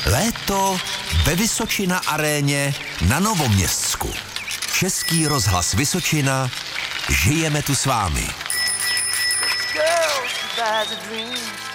Léto ve Vysočina aréně na Novoměstsku. Český rozhlas Vysočina, žijeme tu s vámi. Girl, she buys a dream.